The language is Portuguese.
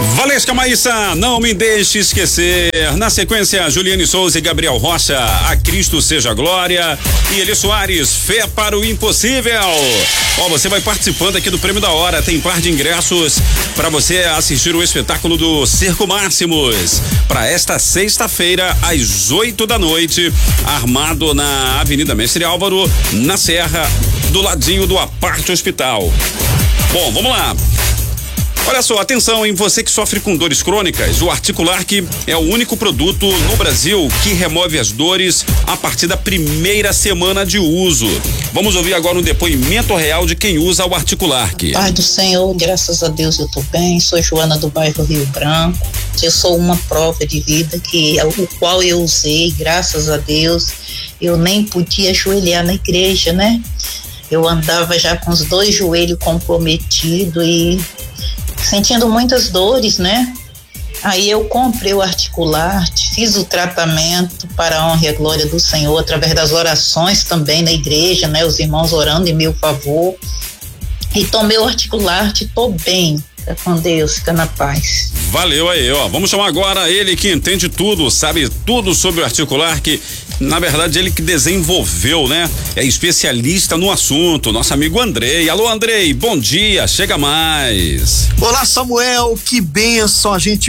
Valesca Maíssa, não me deixe esquecer. Na sequência, Juliane Souza e Gabriel Rocha, A Cristo Seja Glória. E Eli Soares, Fé para o Impossível. Você vai participando aqui do Prêmio da Hora. Tem par de ingressos para você assistir o espetáculo do Circo Máximos. Para esta sexta-feira, às 8 da noite, armado na Avenida Mestre Álvaro, na Serra, do ladinho do Aparte Hospital. Bom, vamos lá. Olha só, atenção, hein? Você que sofre com dores crônicas, o Articularc é o único produto no Brasil que remove as dores a partir da primeira semana de uso. Vamos ouvir agora um depoimento real de quem usa o Articularc. Pai do Senhor, graças a Deus eu tô bem, sou Joana do bairro Rio Branco. Eu sou uma prova de vida o qual eu usei, graças a Deus. Eu nem podia ajoelhar na igreja, né? Eu andava já com os 2 joelhos comprometidos e sentindo muitas dores, né? Aí eu comprei o Articularc, fiz o tratamento para a honra e a glória do Senhor, através das orações também na igreja, né? Os irmãos orando em meu favor. E tomei o Articularc, tô bem. Fica com Deus, fica na paz. Valeu aí, ó. Vamos chamar agora ele que entende tudo, sabe tudo sobre o Articularc. Na verdade, ele que desenvolveu, né? É especialista no assunto, nosso amigo Andrei. Alô, Andrei, bom dia, chega mais. Olá, Samuel, que bênção a gente